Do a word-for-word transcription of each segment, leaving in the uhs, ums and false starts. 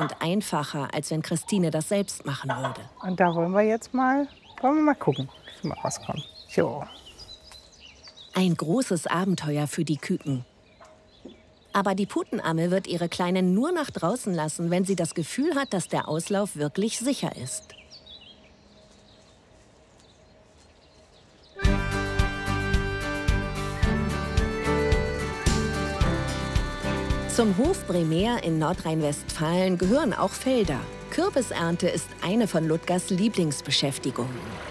tausend einfacher, als wenn Christine das selbst machen würde. Und da wollen wir jetzt mal, wollen wir mal gucken, wie wir mal rauskommen. Jo. Ein großes Abenteuer für die Küken. Aber die Putenamme wird ihre Kleinen nur nach draußen lassen, wenn sie das Gefühl hat, dass der Auslauf wirklich sicher ist. Zum Hof Bremer in Nordrhein-Westfalen gehören auch Felder. Kürbisernte ist eine von Ludgers Lieblingsbeschäftigungen.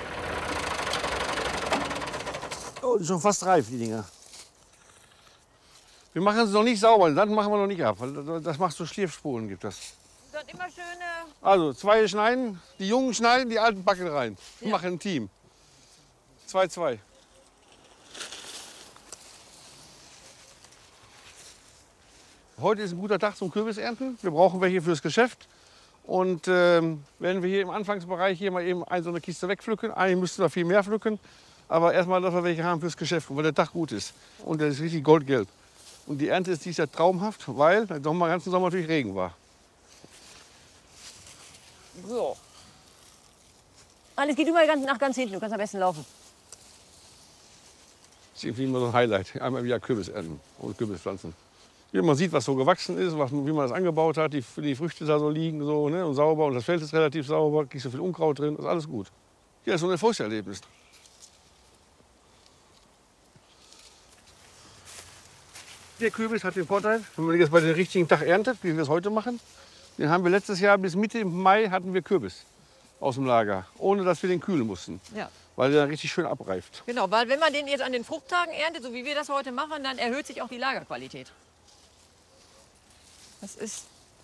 Oh, schon fast reif, die Dinger. Wir machen es noch nicht sauber, dann machen wir noch nicht ab, weil das macht so Schliffspuren, gibt das. Dann immer schöne... Also zwei schneiden, die Jungen schneiden, die Alten backen rein. Wir Ja. machen ein Team. Zwei, zwei. Heute ist ein guter Tag zum Kürbisernten. Wir brauchen welche fürs Geschäft. Und ähm, werden wir hier im Anfangsbereich hier mal eben eine so eine Kiste wegpflücken. Eigentlich müssten wir viel mehr pflücken. Aber erstmal, dass wir welche haben fürs Geschäft, weil der Tag gut ist. Und der ist richtig goldgelb. Und die Ernte ist dieses Jahr traumhaft, weil der Sommer, ganzen Sommer natürlich Regen war. So. Alles geht überall ganz, nach ganz hinten. Du kannst am besten laufen. Das ist irgendwie immer so ein Highlight. Einmal im Jahr Kürbis ernten und Kürbispflanzen. Wie man sieht, was so gewachsen ist, was, wie man das angebaut hat, die, die Früchte da so liegen so, ne, und sauber. Und das Feld ist relativ sauber, nicht so viel Unkraut drin, ist alles gut. Ja, ist so ein Erfolgserlebnis. Der Kürbis hat den Vorteil, wenn man jetzt bei dem richtigen Tag erntet, wie wir es heute machen, den haben wir letztes Jahr bis Mitte Mai hatten wir Kürbis aus dem Lager, ohne dass wir den kühlen mussten, Ja. weil der dann richtig schön abreift. Genau, weil wenn man den jetzt an den Fruchttagen erntet, so wie wir das heute machen, dann erhöht sich auch die Lagerqualität. Das ist...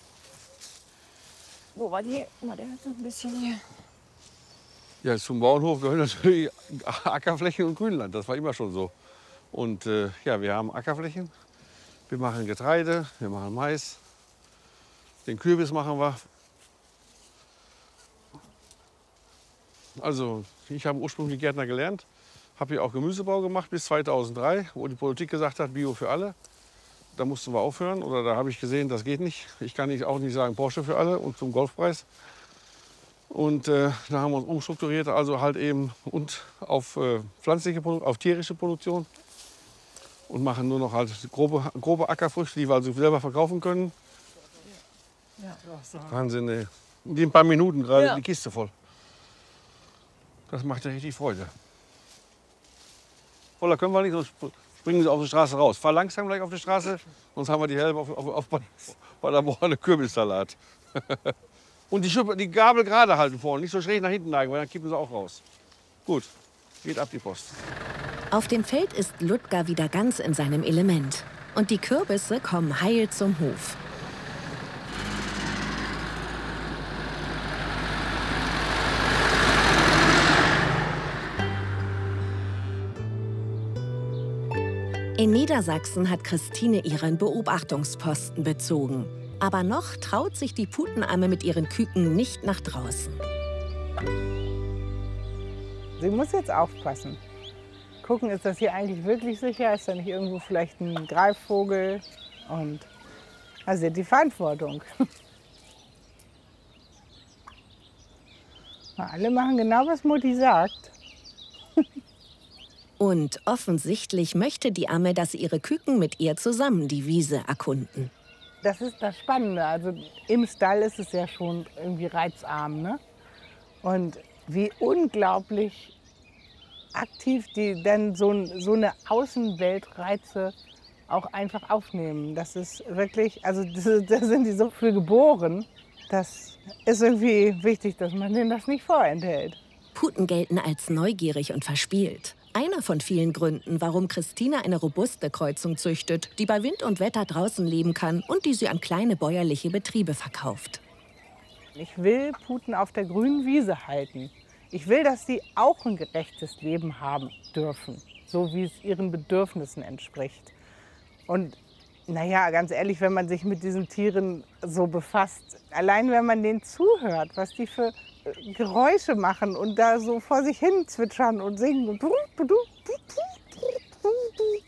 Wo war die? Na, der ist noch ein bisschen hier. Ja, zum Bauernhof gehören natürlich Ackerflächen und Grünland, das war immer schon so. Und äh, ja, wir haben Ackerflächen, wir machen Getreide, wir machen Mais, den Kürbis machen wir. Also ich habe ursprünglich Gärtner gelernt, habe hier auch Gemüsebau gemacht bis zweitausenddrei, wo die Politik gesagt hat, Bio für alle. Da mussten wir aufhören oder da habe ich gesehen, das geht nicht. Ich kann nicht, auch nicht sagen Porsche für alle und zum Golfpreis. Und äh, da haben wir uns umstrukturiert, also halt eben und auf äh, pflanzliche, auf tierische Produktion. Und machen nur noch halt grobe, grobe Ackerfrüchte, die wir also selber verkaufen können. Ja. Wahnsinn, ey. In ein paar Minuten gerade Ja. die Kiste voll. Das macht ja richtig Freude. Voller können wir nicht, sonst springen sie auf die Straße raus. Fahr langsam gleich auf die Straße, sonst haben wir die Hälfte auf, auf, auf, bei der Bohne Kürbissalat. Und die, Schuppe, die Gabel gerade halten vorne, nicht so schräg nach hinten neigen, weil dann kippen sie auch raus. Gut, geht ab die Post. Auf dem Feld ist Ludger wieder ganz in seinem Element. Und die Kürbisse kommen heil zum Hof. In Niedersachsen hat Christine ihren Beobachtungsposten bezogen. Aber noch traut sich die Putenamme mit ihren Küken nicht nach draußen. Sie muss jetzt aufpassen. Gucken, ist das hier eigentlich wirklich sicher? Ist da nicht irgendwo vielleicht ein Greifvogel? Und also sie hat die Verantwortung. Na, alle machen genau, was Mutti sagt. Und offensichtlich möchte die Amme, dass ihre Küken mit ihr zusammen die Wiese erkunden. Das ist das Spannende. Also im Stall ist es ja schon irgendwie reizarm, ne? Und wie unglaublich aktiv die dann so, so eine Außenweltreize auch einfach aufnehmen. Das ist wirklich, also da sind die so für geboren. Das ist irgendwie wichtig, dass man denen das nicht vorenthält. Puten gelten als neugierig und verspielt. Einer von vielen Gründen, warum Christine eine robuste Kreuzung züchtet, die bei Wind und Wetter draußen leben kann und die sie an kleine bäuerliche Betriebe verkauft. Ich will Puten auf der grünen Wiese halten. Ich will, dass sie auch ein gerechtes Leben haben dürfen, so wie es ihren Bedürfnissen entspricht. Und naja, ganz ehrlich, wenn man sich mit diesen Tieren so befasst, allein wenn man denen zuhört, was die für Geräusche machen und da so vor sich hin zwitschern und singen.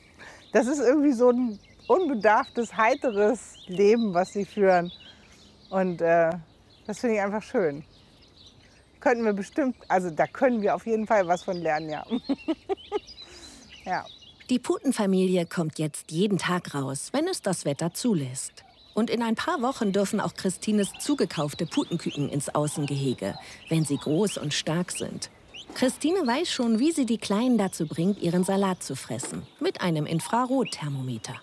Das ist irgendwie so ein unbedarftes, heiteres Leben, was sie führen. Und äh, das finde ich einfach schön. Könnten wir bestimmt, also da können wir auf jeden Fall was von lernen, ja. Ja. Die Putenfamilie kommt jetzt jeden Tag raus, wenn es das Wetter zulässt. Und in ein paar Wochen dürfen auch Christines zugekaufte Putenküken ins Außengehege, wenn sie groß und stark sind. Christine weiß schon, wie sie die Kleinen dazu bringt, ihren Salat zu fressen. Mit einem Infrarotthermometer.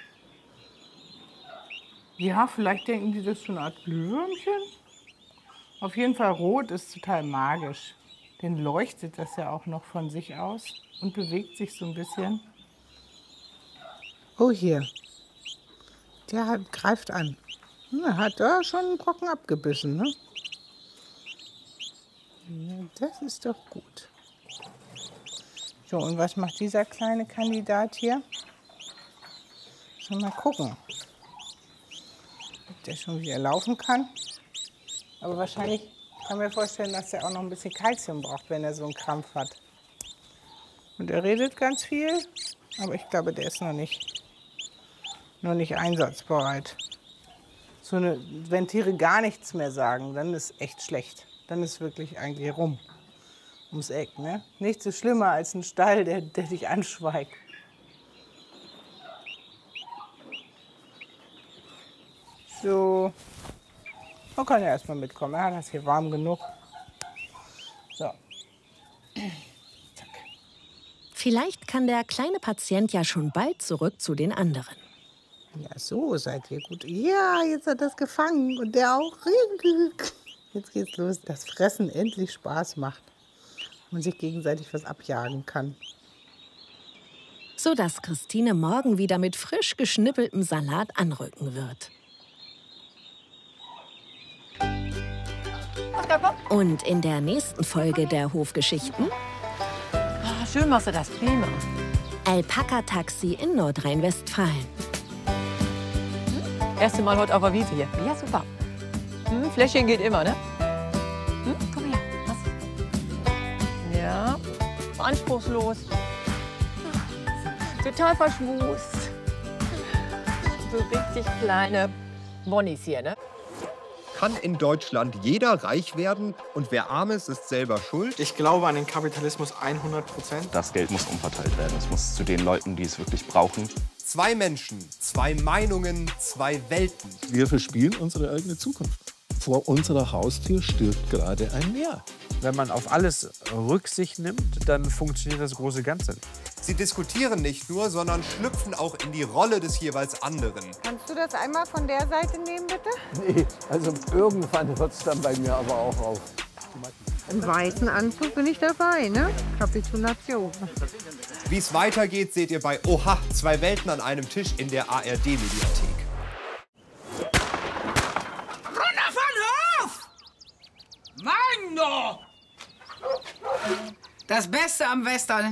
Ja, vielleicht denken die, das ist so eine Art Glühwürmchen. Auf jeden Fall rot ist total magisch. Den leuchtet das ja auch noch von sich aus und bewegt sich so ein bisschen. Oh, hier. Der hat, greift an. Er hat da schon einen Brocken abgebissen, ne? Ja, das ist doch gut. So, und was macht dieser kleine Kandidat hier? Schon mal gucken, ob der schon wieder laufen kann. Aber wahrscheinlich kann ich mir vorstellen, dass er auch noch ein bisschen Kalzium braucht, wenn er so einen Krampf hat. Und er redet ganz viel, aber ich glaube, der ist noch nicht, noch nicht einsatzbereit. So eine, wenn Tiere gar nichts mehr sagen, dann ist echt schlecht. Dann ist wirklich eigentlich rum ums Eck. Ne? Nichts so schlimmer als ein Stall, der, der dich anschweigt. So, man kann ja erstmal mitkommen. Ja, das ist hier warm genug. So. Zack. Vielleicht kann der kleine Patient ja schon bald zurück zu den anderen. Ja, so seid ihr gut. Ja, jetzt hat er das gefangen und der auch. Jetzt geht's los, dass Fressen endlich Spaß macht und sich gegenseitig was abjagen kann. So dass Christine morgen wieder mit frisch geschnippeltem Salat anrücken wird. Und in der nächsten Folge der Hofgeschichten... Ah, schön machst du das, prima. Alpaka-Taxi in Nordrhein-Westfalen. Hm? Erste Mal heute auf der Wiese hier. Ja, super. Hm, Fläschchen geht immer, ne? Hm? Komm her. Was? Ja. Anspruchslos. Total verschmust. So richtig kleine Bonnies hier, ne? Kann in Deutschland jeder reich werden und wer arm ist, ist selber schuld? Ich glaube an den Kapitalismus hundert Prozent. Das Geld muss umverteilt werden. Es muss zu den Leuten, die es wirklich brauchen. Zwei Menschen, zwei Meinungen, zwei Welten. Wir verspielen unsere eigene Zukunft. Vor unserer Haustür stirbt gerade ein Meer. Wenn man auf alles Rücksicht nimmt, dann funktioniert das große Ganze nicht. Sie diskutieren nicht nur, sondern schlüpfen auch in die Rolle des jeweils anderen. Kannst du das einmal von der Seite nehmen, bitte? Nee, also irgendwann hört es dann bei mir aber auch auf. Im weißen Anzug bin ich dabei, ne? Kapitulation. Wie es weitergeht, seht ihr bei Oha, zwei Welten an einem Tisch in der A R D-Mediathek. Runter von Hof! Mann, doch! Das Beste am Western